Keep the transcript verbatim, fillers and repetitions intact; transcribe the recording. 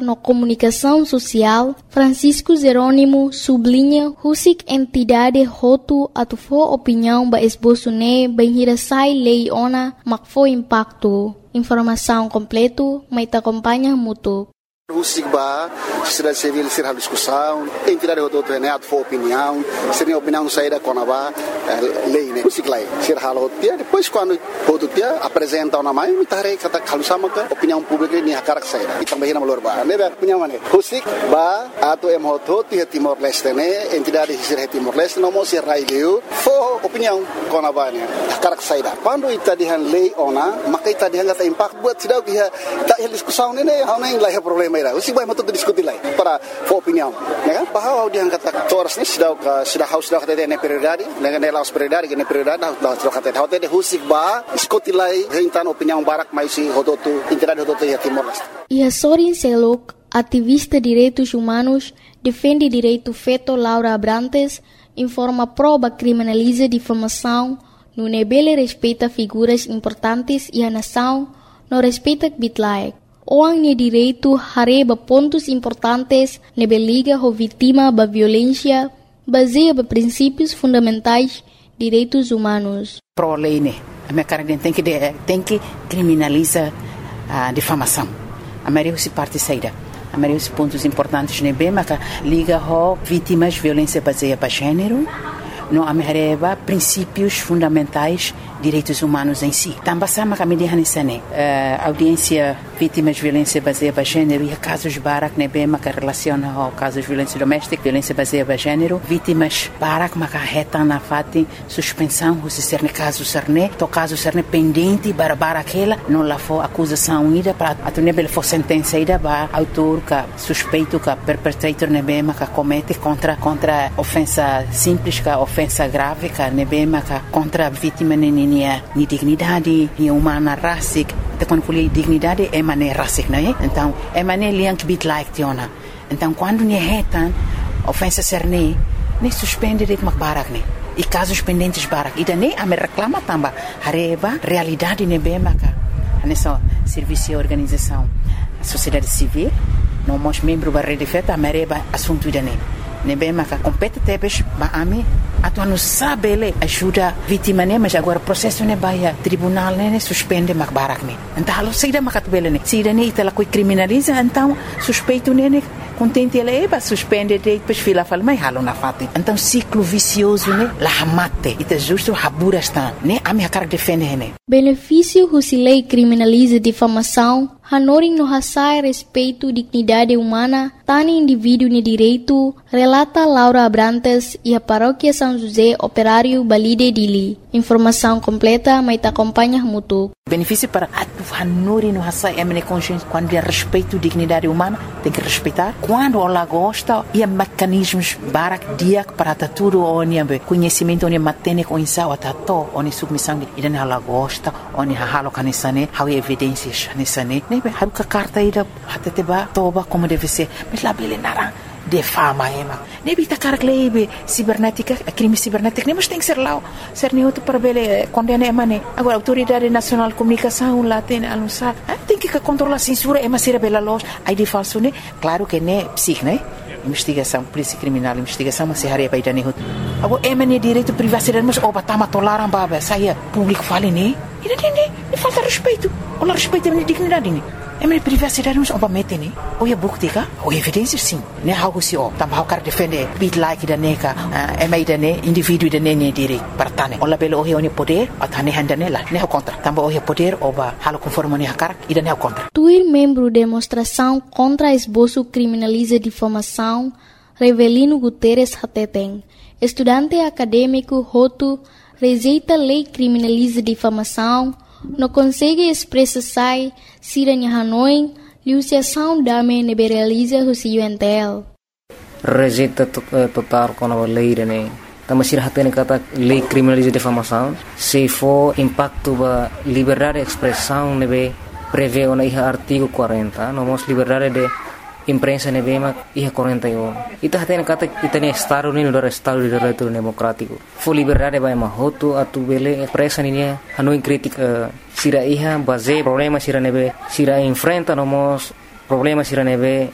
no Comunicação Social, Francisco Jerônimo sublinha husik entidade Hotu atufo opinião ba esboço ne benhirasai lei ona makfo impacto. Informação completo, mas te acompanha muito. O SIGBA, sociedade civil, ser a discussão, entidade do outro né, a tua opinião, se a opinião sair da Conabá, lei, né, o SIGLA, ser a dia, depois quando o outro dia apresenta uma mãe, me tarei que a calusama que opinião pública nem a cara que sair, e também na Malorba, né, opinião né, o SIGBA, a tua emoto, tia Timor-Leste, né, entidade que ser Timor-Leste, não mostra raio, foi opinião Conabá, né, a cara que sair, quando está dihan lei ona, maka está dihan kata impact buat sidau dia, tak diskusão né, hau nem lá é problema. O SIGBA é muito discutir lá para a opinião, né? Bahwa dia angkat toras ni sudah sudah harus sudah kata dia prioridade, dengan dia laus prioridade, dengan prioridade dah sudah kata dia. Hotel o SIGBA diskutir lá rentan opinião barak mais si hodotu entidade hodotu ya Timor-Leste. E a Sorin Selok, ativista de direitos humanos, defende direito feito Laura Abrantes, informa prova criminaliza difamação, no nebele respeita figuras importantes e a nação, não respeita bitlaek. Orang ni direito hareba pontos importantes nebe liga ho vítima ba violência baseia ba princípios fundamentais direitos humanos. Pro lei né, a minha cara tem que tem que criminaliza a difamação. A maioria se parte saída. A maioria os pontos importantes nebe mas liga ho vítimas violência baseia ba gênero. No amereba princípios fundamentais direitos humanos em si. Também sama kami dihan isane. Uh, audiência vítimas de violência baseada em gênero e casos barak nebe maka relaciona ao casos de violência doméstica, violência baseada em gênero, vítimas barak maka reta na fati suspensão se ser ne caso serne, to caso serne pendente para aquela não lá for acusação ida para a nebe for sentença ida ba autor ka suspeito ka perpetrator nebe maka comete contra contra ofensa simples ka ofensa grave ka nebe maka contra vítima nini ni dignidade, ni humana racic, então quando falei dignidade é maneira racic, não é? Então é maneira liang bit like tiona. Então quando ni retan ofensa serne, ni suspende det makbarak ni. E casos pendentes barak, e daí a me reclama tamba, hareba realidade ne bem maka. Nessa serviço e organização, a sociedade civil, não mos membro da rede feta, a mereba assunto daí. Ne bem maka compete tebes ba ami atual não sabe ele ajuda vítima né mas agora processo né baia tribunal né suspende mak barak né então alo saída makat bele né saída né itala coi criminaliza então suspeito né contente ele é suspende depois fila fala mas halo na fati então ciclo vicioso né la mate ita justo habura está né a minha cara defende né benefício se lei criminaliza difamação hanoring no hasai respeito dignidade humana tani indivíduo ni direito relata Laura Abrantes e a paróquia São José Operário Balide Dili. Informação completa, mas te acompanha muito. Benefício para a hanuri no hasai é consciência quando é respeito dignidade humana tem que respeitar quando ela gosta e mecanismos barak dia para tudo onde conhecimento onde matene com insau atato onde submissão e dan ela gosta onde halo kanisane how evidências nisane nebe haruka carta ida hateteba toba como deve ser mas lá bele nara defama ema nebe ta cara klebe cibernética crime cibernético nem mas tem que ser lá ser neutro para bele condena emane agora autoridade nacional de comunicação lá tem anunciar tem que controlar censura ema ser bela loja aí de falso né claro que né psique né investigação polícia criminal investigação mas se haria para idane hut agora emane direito privacidade mas oba tama toleram baba saia público fale né e não não falta respeito ou respeito a dignidade né é minha privacidade mas oba mete né ou é bukti ka ou evidência sim né algo se ó também o cara defende bit like da neka é mais da né indivíduo da né direito para tane ou lá pelo o é poder a tane handa né lá né o contra também o é poder oba halo conforme né cara e da né o contra tuir membro demonstração contra esboço criminaliza difamação Revelino Guterres Hateteng estudante acadêmico Hotu rejeita lei criminaliza difamação não consegue expressar se a Hanoi liuciação dame nebe realiza o C U N T L. Rejeita total com a lei né. Tama sira hatene kata lei criminaliza difamação se for impacto ba liberdade de expressão nebe prevê ona iha artigo quarenta no mos liberdade de imprensa nebe ma iha quarenta e um ita hatene kata itane estado ni no estado de direito democrático for liberdade ba ma hotu atu bele expressa ni Hanoi crítica sira iha base problema sira nebe sira enfrenta no mos problema sira nebe